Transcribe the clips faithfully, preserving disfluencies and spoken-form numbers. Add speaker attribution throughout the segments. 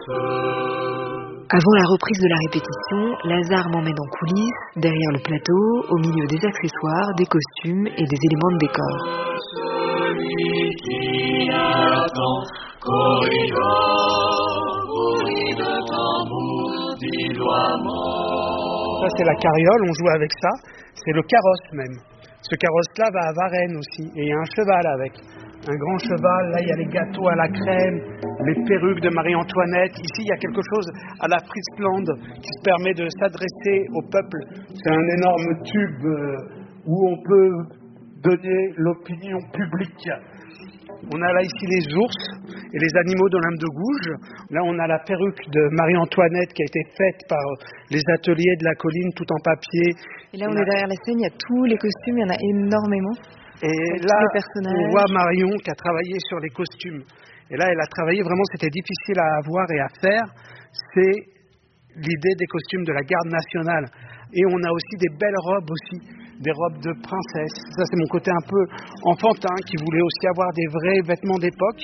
Speaker 1: Avant la reprise de la répétition, Lazare m'emmène en coulisses, derrière le plateau, au milieu des accessoires, des costumes et des éléments de décor.
Speaker 2: Celui qui attend, corridor, bruit de tambour, didoiement.
Speaker 3: Ça c'est la carriole, on joue avec ça, c'est le carrosse même. Ce carrosse-là va à Varennes aussi, et il y a un cheval avec. Un grand cheval, là il y a les gâteaux à la crème, les perruques de Marie-Antoinette. Ici il y a quelque chose à la Friesland qui se permet de s'adresser au peuple. C'est un énorme tube où on peut donner l'opinion publique. On a là ici les ours et les animaux d'Olympe de Gouges. Là on a la perruque de Marie-Antoinette qui a été faite par les ateliers de la colline tout en papier.
Speaker 1: Et là on, on est a... derrière la scène, il y a tous les costumes, il y en a énormément.
Speaker 3: Et là, on voit Marion qui a travaillé sur les costumes. Et là, elle a travaillé, vraiment, c'était difficile à avoir et à faire. C'est l'idée des costumes de la garde nationale. Et on a aussi des belles robes aussi, des robes de princesse. Ça, c'est mon côté un peu enfantin, qui voulait aussi avoir des vrais vêtements d'époque.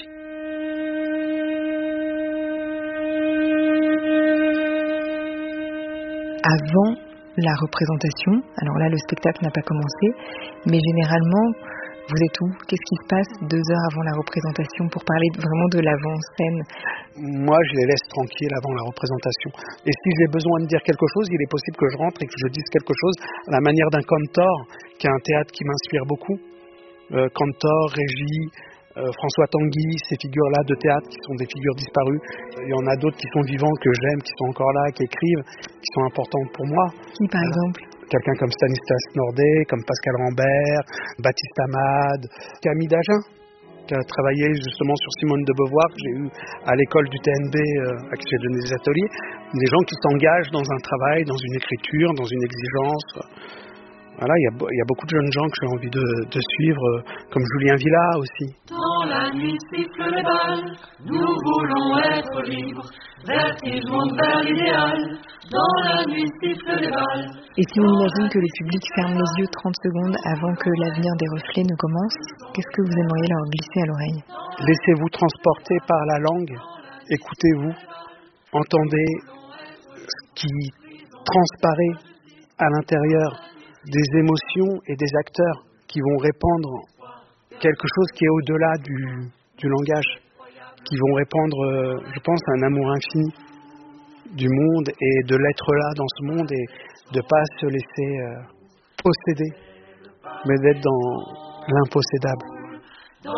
Speaker 1: Avant la représentation, alors là le spectacle n'a pas commencé, mais généralement vous êtes où? Qu'est-ce qui se passe deux heures avant la représentation pour parler vraiment de l'avant-scène?
Speaker 3: Moi je les laisse tranquilles avant la représentation, et si j'ai besoin de dire quelque chose, il est possible que je rentre et que je dise quelque chose à la manière d'un Cantor, qui est un théâtre qui m'inspire beaucoup. euh, Cantor, Régie, Euh, François Tanguy, ces figures-là de théâtre qui sont des figures disparues. Il y en a d'autres qui sont vivants, que j'aime, qui sont encore là, qui écrivent, qui sont importants pour moi.
Speaker 1: Qui par exemple?
Speaker 3: Quelqu'un comme Stanislas Nordet, comme Pascal Rambert, Baptiste Amade, Camille Dagen, qui a travaillé justement sur Simone de Beauvoir, que j'ai eu à l'école du T N B, euh, à qui j'ai donné des ateliers. Des gens qui s'engagent dans un travail, dans une écriture, dans une exigence. Voilà, il y, a, il y a beaucoup de jeunes gens que j'ai envie de, de suivre, euh, comme Julien Villa aussi.
Speaker 2: Dans la nuit siffle les balles, nous voulons être libres, vertige monte vers l'idéal. Dans la nuit siffle les balles.
Speaker 1: Et si on imagine que le public ferme les yeux trente secondes avant que l'avenir des reflets ne commence, qu'est-ce que vous aimeriez leur glisser à l'oreille?
Speaker 3: Laissez-vous transporter par la langue, écoutez-vous, entendez ce qui transparaît à l'intérieur des émotions et des acteurs qui vont répandre quelque chose qui est au-delà du, du langage, qui vont répandre, euh, je pense, un amour infini du monde et de l'être là dans ce monde, et de ne pas se laisser euh, posséder, mais d'être dans l'impossédable.